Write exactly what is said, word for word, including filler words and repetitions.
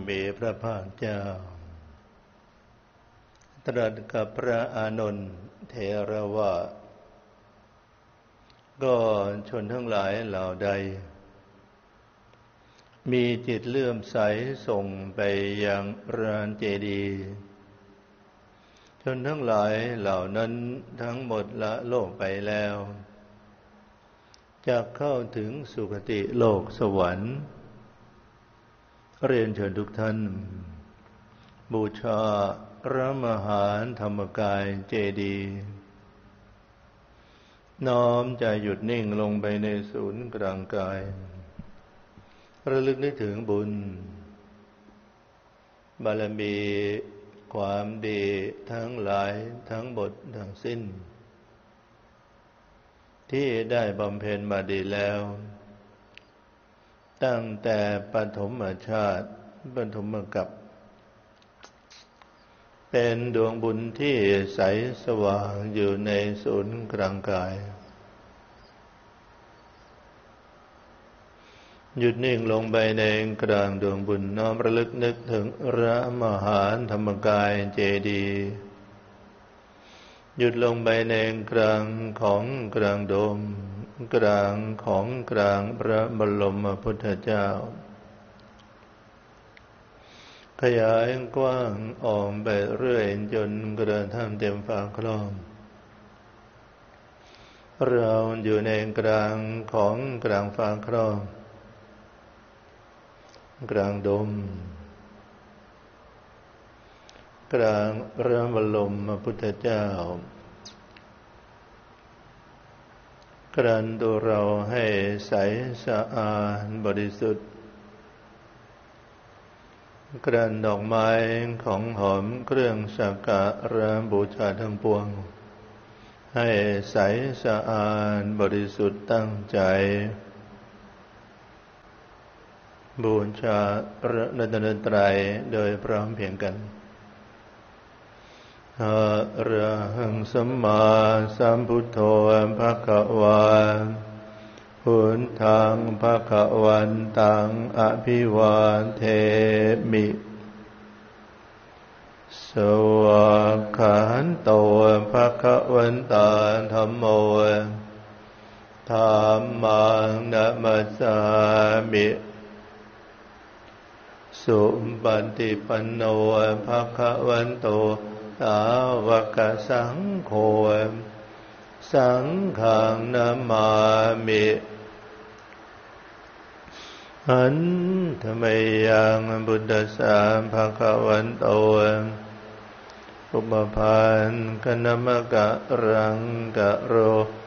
มีพระภาคเจ้าตรัสกับพระอานนท์เถระว่าก็ชนทั้งหลายเหล่าใดมีจิตเลื่อมใสส่งไปยังลานเจดีย์ชนทั้งหลายเหล่านั้นทั้งหมดละโลกไปแล้วจะเข้าถึงสุคติโลกสวรรค์เรียนเชิญทุกท่านบูชาพระมหาธรรมกายเจดีย์น้อมใจหยุดนิ่งลงไปในศูนย์กลางกายระลึกนึกถึงบุญบารมีความดีทั้งหลายทั้งหมดทั้งสิ้นที่ได้บำเพ็ญมาดีแล้วตั้งแต่ปฐมชาติปฐมกัปเป็นดวงบุญที่ใสสว่างอยู่ในศูนย์กลางกายหยุดนิ่งลงไปในกลางดวงบุญน้อมระลึกนึกถึงพระมหาธรรมกายเจดีย์หยุดลงไปในกลางของกลางโดมกลางของกลางพระบรมพุทธเจ้าขยายกว้างออกไปเรื่อยจนกระทั่งเต็มฝาครอบเราอยู่ในกลางของกลางฝาครอบกลางโดมกลางพระบรมพุทธเจ้ากรันตัวเราให้ใสสะอาดบริสุทธิ์กรันดอกไม้ของหอมเครื่องสักการะบูชาทั้งปวงให้ใสสะอาดบริสุทธิ์ตั้งใจบูชาพระรัตนตรัยโดยพร้อมเพรียงกันอะระหังสัมมาสัมพุทโธภควาพุทธังภควันตังอภิวาเทมิสวากขาโตภควันตาธัมโมธัมมังนะมัสสามิสุปฏิปันโนภควันโตสาวกสังโฆสังฆังนามามิหันธไมยังบุตตสสะภวันโตอุปภานกนมกะรังกะโร